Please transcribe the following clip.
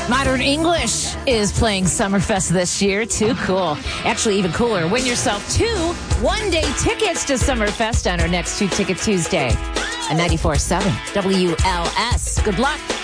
Modern English is playing Summerfest this year. Too cool. Actually, even cooler. Win yourself 2 one-day tickets to Summerfest on our next 2 Ticket Tuesday. On 94.7 WLS. Good luck.